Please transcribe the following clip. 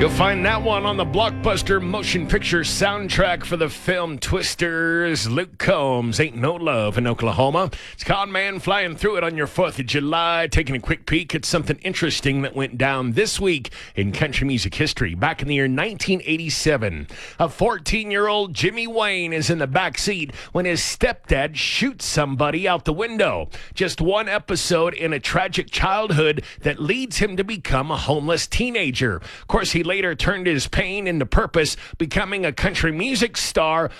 You'll find that one on the blockbuster motion picture soundtrack for the film Twisters. Luke Combs, Ain't No Love in Oklahoma. It's Con Man flying through it on your 4th of July, taking a quick peek at something interesting that went down this week in country music history. Back in the year 1987, a 14-year-old Jimmy Wayne is in the back seat when his stepdad shoots somebody out the window. Just one episode in a tragic childhood that leads him to become a homeless teenager. Of course, he later turned his pain into purpose, becoming a country music star